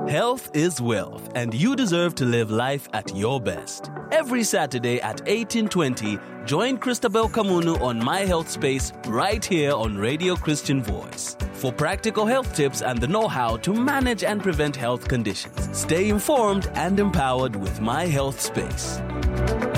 Health is wealth, and you deserve to live life at your best. Every Saturday at 18:20, join Christabel Kamunu on My Health Space right here on Radio Christian Voice for practical health tips and the know-how to manage and prevent health conditions. Stay informed and empowered with My Health Space.